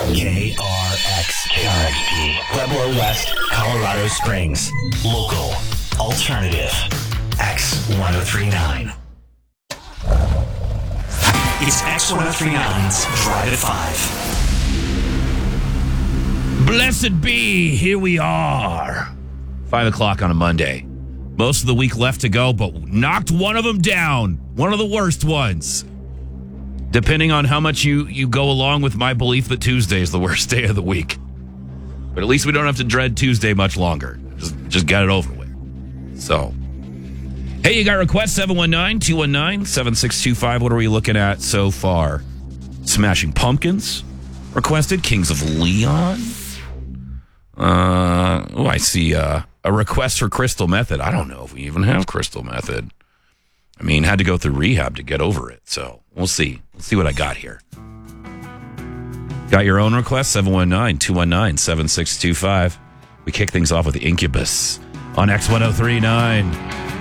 KRXP. Pueblo West, Colorado Springs. Local. Alternative. X1039. It's X1039's Drive at 5. Blessed be, here we are. 5 o'clock on a Monday. Most of the week left to go, but knocked one of them down. One of the worst ones. Depending on how much you go along with my belief that Tuesday is the worst day of the week. But at least we don't have to dread Tuesday much longer. Just get it over with. So, hey, you got requests? 719-219-7625. What are we looking at so far? Smashing Pumpkins requested. Kings of Leon. I see a request for Crystal Method. I don't know if we even have Crystal Method. I mean, had to go through rehab to get over it. So we'll see. Let's see what I got here. Got your own request? 719-219-7625. We kick things off with Incubus on X1039.